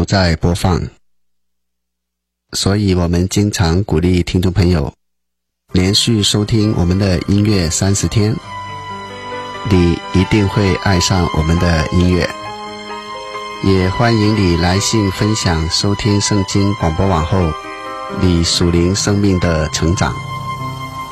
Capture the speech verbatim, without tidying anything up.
在播放，所以我们经常鼓励听众朋友连续收听我们的音乐三十天，你一定会爱上我们的音乐。也欢迎你来信分享收听圣经广播网后你属灵生命的成长。